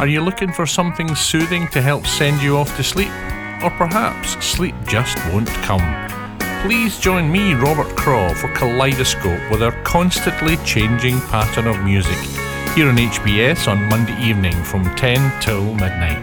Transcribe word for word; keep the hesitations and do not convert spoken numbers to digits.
Are you looking for something soothing to help send you off to sleep? Or perhaps sleep just won't come? Please join me, Robert Craw, for Kaleidoscope with our constantly changing pattern of music here on H B S on Monday evening from ten till midnight.